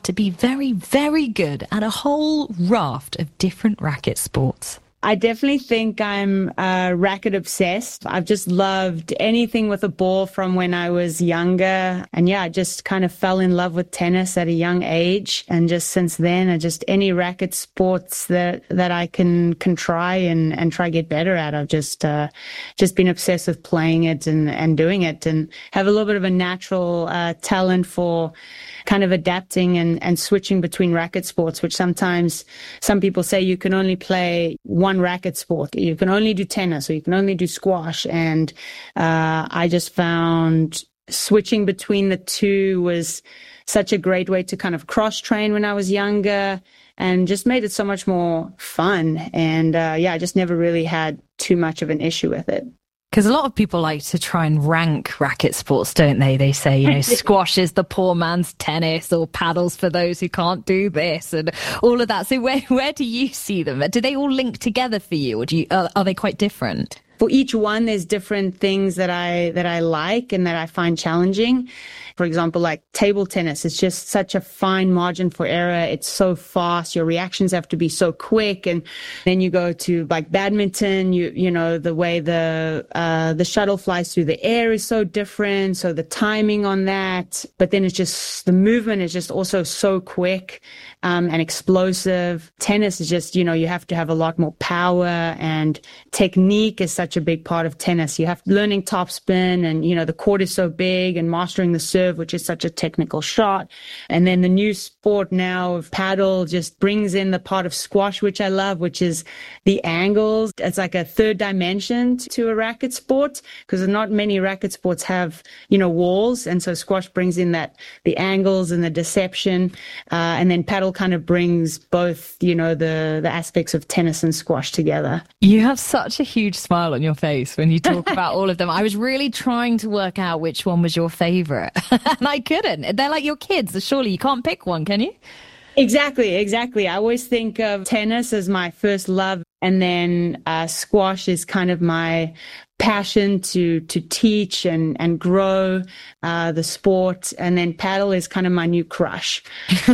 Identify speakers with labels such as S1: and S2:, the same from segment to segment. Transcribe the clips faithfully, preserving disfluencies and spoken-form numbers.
S1: to be very, very good at a whole raft of different racket sports?
S2: I definitely think I'm uh, racket obsessed. I've just loved anything with a ball from when I was younger. And yeah, I just kind of fell in love with tennis at a young age. And just since then, I just any racket sports that, that I can, can try and, and try get better at. I've just, uh, just been obsessed with playing it and, and doing it, and have a little bit of a natural uh, talent for kind of adapting and, and switching between racket sports, which sometimes some people say you can only play one racket sport. You can only do tennis or you can only do squash. And uh, I just found switching between the two was such a great way to kind of cross train when I was younger, and just made it so much more fun. And uh, yeah, I just never really had too much of an issue with it.
S1: Because a lot of people like to try and rank racket sports, don't they? They say, you know, squash is the poor man's tennis, or paddles for those who can't do this, and all of that. So where where do you see them? Do they all link together for you, or do you, are, are they quite different?
S2: For each one, there's different things that I that I like and that I find challenging. For example, like table tennis, it's just such a fine margin for error. It's so fast. Your reactions have to be so quick. And then you go to like badminton, you, you know, the way the, uh, the shuttle flies through the air is so different. So the timing on that, but then it's just, the movement is just also so quick, um, and explosive. Tennis is just, you know, you have to have a lot more power, and technique is such a big part of tennis. You have learning topspin, and, you know, the court is so big, and mastering the serve, which is such a technical shot. And then the new sport now of paddle just brings in the part of squash, which I love, which is the angles. It's like a third dimension to a racket sport, because not many racket sports have, you know, walls. And so squash brings in that, the angles and the deception. Uh, and then paddle kind of brings both, you know, the, the aspects of tennis and squash together.
S1: You have such a huge smile on your face when you talk about all of them. I was really trying to work out which one was your favorite. And I couldn't. They're like your kids. Surely you can't pick one, can you?
S2: Exactly, exactly. I always think of tennis as my first love, and then uh, squash is kind of my passion to to teach and and grow uh, the sport, and then paddle is kind of my new crush.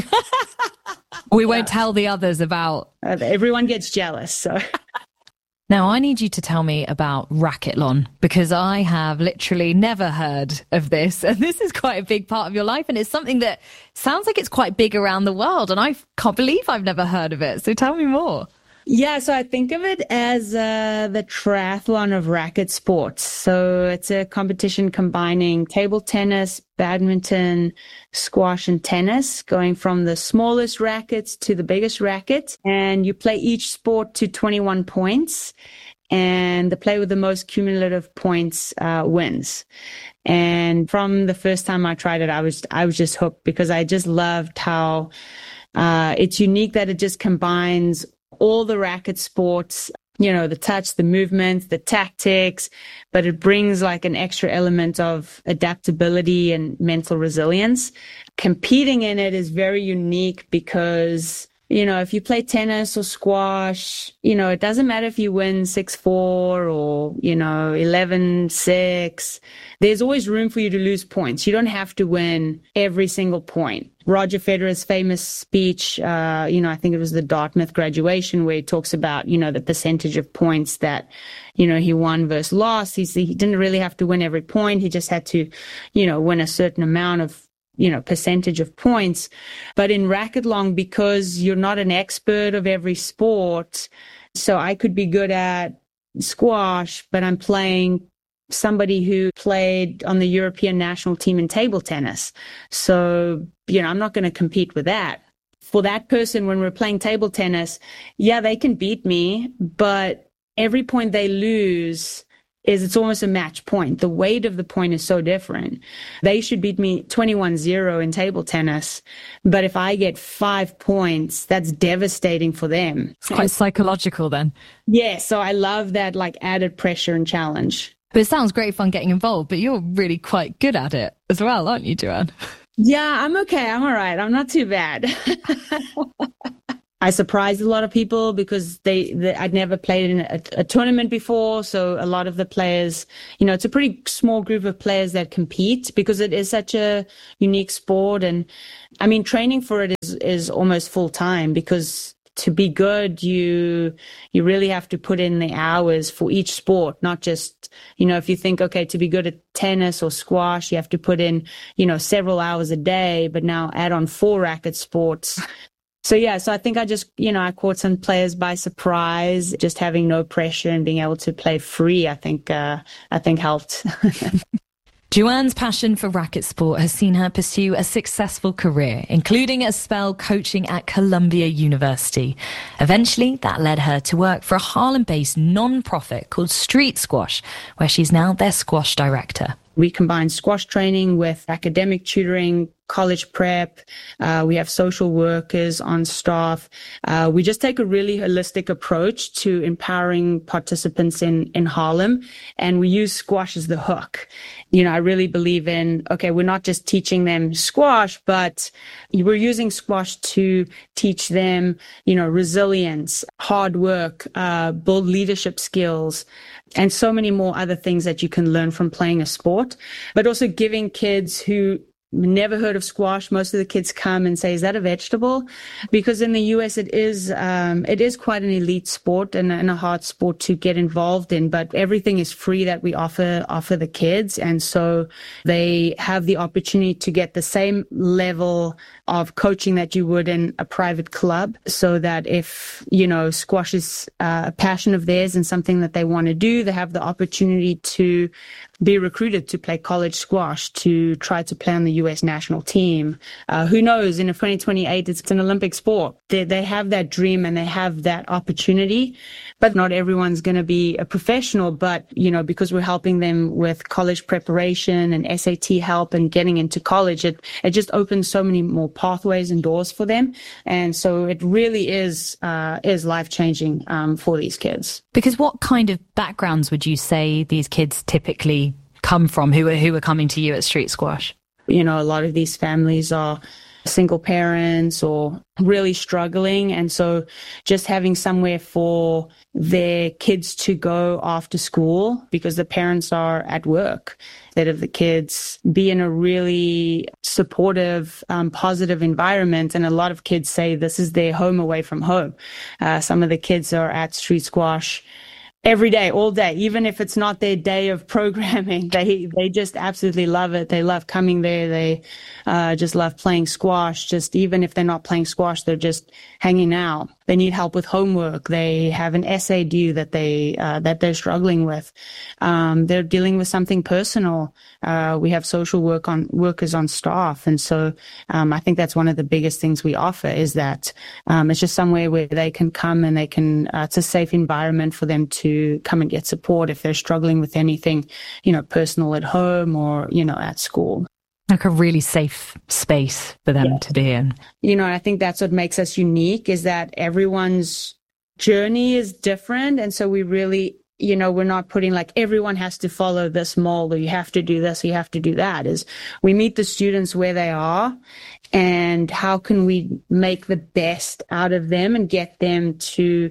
S1: We won't tell the others about.
S2: Uh, everyone gets jealous, so.
S1: Now, I need you to tell me about Racquethlon, because I have literally never heard of this. And this is quite a big part of your life. And it's something that sounds like it's quite big around the world. And I can't believe I've never heard of it. So tell me more.
S2: Yeah, so I think of it as uh, the triathlon of racket sports. So it's a competition combining table tennis, badminton, squash, and tennis, going from the smallest rackets to the biggest racket. And you play each sport to twenty-one points. And the player with the most cumulative points uh, wins. And from the first time I tried it, I was I was just hooked, because I just loved how uh, it's unique that it just combines all the racket sports, you know, the touch, the movements, the tactics, but it brings like an extra element of adaptability and mental resilience. Competing in it is very unique because, you know, if you play tennis or squash, you know, it doesn't matter if you win six four or, you know, eleven six. There's always room for you to lose points. You don't have to win every single point. Roger Federer's famous speech, uh, you know, I think it was the Dartmouth graduation, where he talks about, you know, the percentage of points that, you know, he won versus lost. He's, he didn't really have to win every point. He just had to, you know, win a certain amount of, you know, percentage of points. But in Racquethlon, because you're not an expert of every sport, so I could be good at squash, but I'm playing somebody who played on the European national team in table tennis. So, you know, I'm not going to compete with that. For that person, when we're playing table tennis, yeah, they can beat me, but every point they lose is it's almost a match point. The weight of the point is so different. They should beat me twenty-one zero in table tennis, but if I get five points, that's devastating for them.
S1: It's quite psychological then.
S2: Yeah, so I love that like added pressure and challenge.
S1: But it sounds great fun getting involved, but you're really quite good at it as well, aren't you, Joanne?
S2: Yeah, I'm okay. I'm all right. I'm not too bad. I surprised a lot of people because they, they I'd never played in a, a tournament before. So a lot of the players, you know, it's a pretty small group of players that compete because it is such a unique sport. And I mean, training for it is, is almost full time because to be good, you, you really have to put in the hours for each sport, not just, you know, if you think, okay, to be good at tennis or squash, you have to put in, you know, several hours a day, but now add on four racket sports. So, yeah, so I think I just, you know, I caught some players by surprise, just having no pressure and being able to play free, I think, uh, I think helped.
S1: Joanne's passion for racket sport has seen her pursue a successful career, including a spell coaching at Columbia University. Eventually, that led her to work for a Harlem-based non-profit called Street Squash, where she's now their squash director.
S2: We combine squash training with academic tutoring, college prep. Uh, we have social workers on staff. Uh, we just take a really holistic approach to empowering participants in, in Harlem, and we use squash as the hook. You know, I really believe in, okay, we're not just teaching them squash, but we're using squash to teach them, you know, resilience, hard work, uh, build leadership skills, and so many more other things that you can learn from playing a sport, but also giving kids who never heard of squash. Most of the kids come and say, is that a vegetable? Because in the U S, it is, um, it is quite an elite sport and, and a hard sport to get involved in, but everything is free that we offer, offer the kids. And so they have the opportunity to get the same level of coaching that you would in a private club, so that if, you know, squash is uh, a passion of theirs and something that they want to do, they have the opportunity to be recruited to play college squash, to try to play on the U S national team. Uh, who knows, in twenty twenty-eight, it's an Olympic sport. They, they have that dream and they have that opportunity, but not everyone's going to be a professional. But, you know, because we're helping them with college preparation and S A T help and getting into college, it, it just opens so many more pathways and doors for them. And so it really is, uh, is life-changing, um, for these kids.
S1: Because what kind of backgrounds would you say these kids typically come from who are, who are coming to you at Street Squash?
S2: You know, a lot of these families are single parents or really struggling. And so just having somewhere for their kids to go after school because the parents are at work, instead of the kids be in a really supportive, um, positive environment. And a lot of kids say this is their home away from home. Uh, some of the kids are at Street Squash every day, all day, even if it's not their day of programming. They they just absolutely love it. They love coming there. They uh, just love playing squash. Just even if they're not playing squash, they're just hanging out. They need help with homework. They have an essay due that they uh, that they're struggling with. Um, they're dealing with something personal. Uh, we have social work on workers on staff, and so um, I think that's one of the biggest things we offer is that um, it's just somewhere where they can come and they can. Uh, it's a safe environment for them to come and get support if they're struggling with anything, you know, personal at home or you know at school.
S1: Like a really safe space for them yeah. to be in.
S2: You know, I think that's what makes us unique is that everyone's journey is different. And so we really, you know, we're not putting like everyone has to follow this mold or you have to do this, or you have to do that. Is we meet the students where they are and how can we make the best out of them and get them to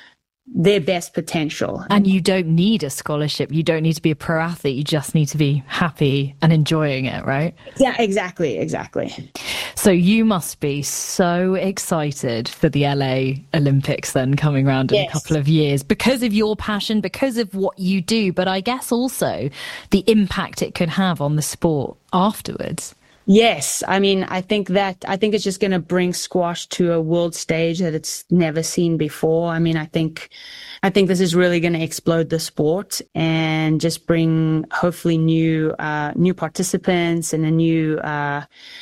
S2: their best potential.
S1: And you don't need a scholarship. You don't need to be a pro athlete. You just need to be happy and enjoying it, right?
S2: Yeah, exactly, exactly.
S1: So you must be so excited for the L A Olympics then coming around in yes. a couple of years because of your passion, because of what you do, but I guess also the impact it could have on the sport afterwards.
S2: Yes. I mean, I think that, I think it's just going to bring squash to a world stage that it's never seen before. I mean, I think, I think this is really going to explode the sport and just bring hopefully new, uh, new participants and a new, uh,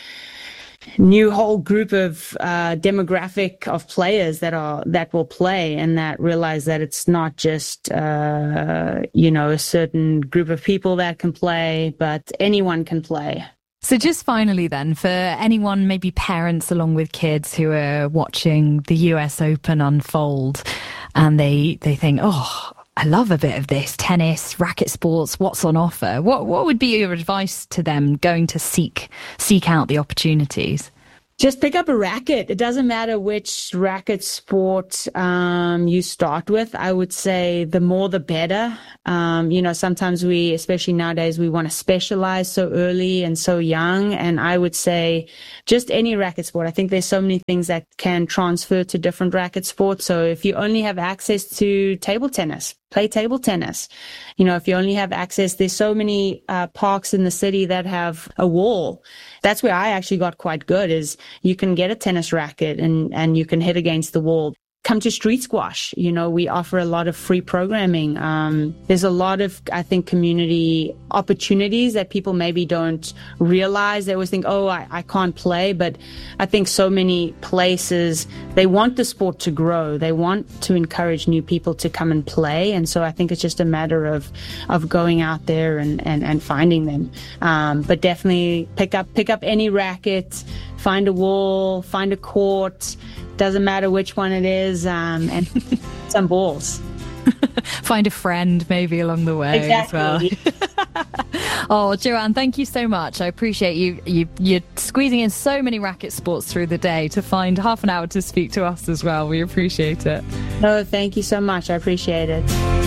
S2: new whole group of, uh, demographic of players that are, that will play and that realize that it's not just, uh, you know, a certain group of people that can play, but anyone can play.
S1: So just finally then, for anyone, maybe parents along with kids who are watching the U S Open unfold and they, they think, oh, I love a bit of this, tennis, racket sports, what's on offer? What what would be your advice to them going to seek seek out the opportunities?
S2: Just pick up a racket. It doesn't matter which racket sport um, you start with. I would say the more the better. Um, you know, sometimes we, especially nowadays, we want to specialize so early and so young. And I would say just any racket sport. I think there's so many things that can transfer to different racket sports. So if you only have access to table tennis, play table tennis. You know, if you only have access, there's so many uh, parks in the city that have a wall. That's where I actually got quite good, is you can get a tennis racket and, and you can hit against the wall. Come to Street Squash. You know, we offer a lot of free programming. Um, there's a lot of, I think, community opportunities that people maybe don't realize. They always think, oh, I, I can't play. But I think so many places, they want the sport to grow. They want to encourage new people to come and play. And so I think it's just a matter of, of going out there and, and, and finding them. Um, but definitely pick up, pick up any racket, find a wall, find a court. Doesn't matter which one it is, um, and some balls.
S1: Find a friend maybe along the way
S2: exactly.
S1: as well. Oh, Joanne, thank you so much. I appreciate you, you, you're squeezing in so many racket sports through the day to find half an hour to speak to us as well. We appreciate it.
S2: No, thank you so much. I appreciate it.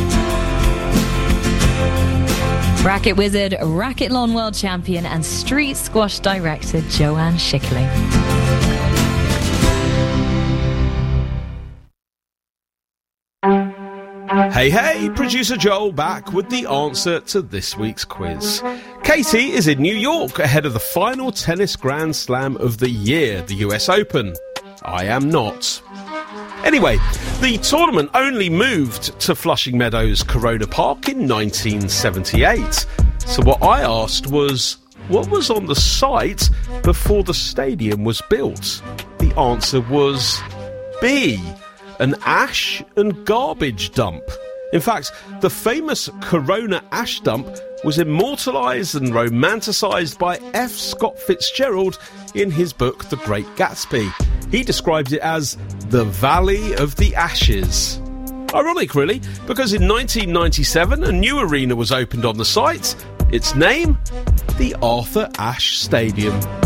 S1: Racket wizard, racquethlon world champion and street squash director Joanne Schickling.
S3: Hey, hey, producer Joel back with the answer to this week's quiz. Katie is in New York ahead of the final tennis Grand Slam of the year, the U S Open. I am not. Anyway, the tournament only moved to Flushing Meadows Corona Park in nineteen seventy-eight. So what I asked was, what was on the site before the stadium was built? The answer was B. An ash and garbage dump. In fact, the famous Corona ash dump was immortalised and romanticised by F. Scott Fitzgerald in his book The Great Gatsby. He describes it as the Valley of the Ashes. Ironic, really, because in nineteen ninety-seven a new arena was opened on the site. Its name? The Arthur Ashe Stadium.